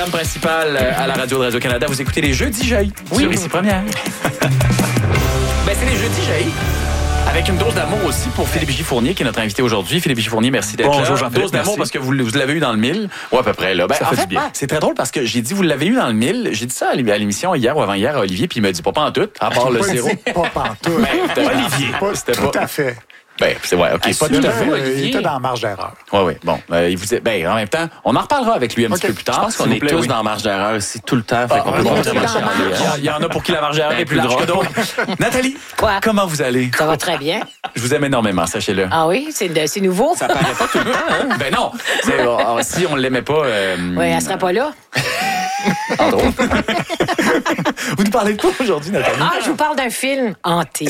programme principal à la radio de Radio-Canada. Vous écoutez les Jeudis Jaillis sur Ici Première. C'est les Jeudis Jaillis. Avec une dose d'amour aussi pour Philippe J. Fournier, qui est notre invité aujourd'hui. Philippe J. Fournier, merci d'être là. Bonjour Jean-Philippe, dose d'amour merci. parce que vous l'avez eu dans le 1000. Ouais, à peu près. Là. Ça fait du bien. C'est très drôle parce que j'ai dit, vous l'avez eu dans le 1000. J'ai dit ça à l'émission hier ou avant-hier à Olivier, puis il m'a dit pas en tout, à part le zéro. Pas pantoute. Olivier. C'était pas tout à fait. C'est ouais, OK, pas tout à fait. Il était dans la marge d'erreur. Oui. Bon, il vous dit, en même temps, on en reparlera avec lui un petit peu plus tard. Je pense qu'on est tous dans la marge d'erreur aussi tout le temps. Fait qu'on peut pas vraiment chialer. Il y en a pour qui la marge d'erreur est plus large que d'autres. Nathalie, Quoi? comment vous allez? Ça va très bien. Je vous aime énormément, sachez-le. Ah oui, c'est nouveau. Ça paraît pas tout le temps, hein? Ben non! Si on ne l'aimait pas... Oui, elle serait pas là. Vous nous parlez de quoi aujourd'hui, Nathalie? Ah, je vous parle d'un film hanté.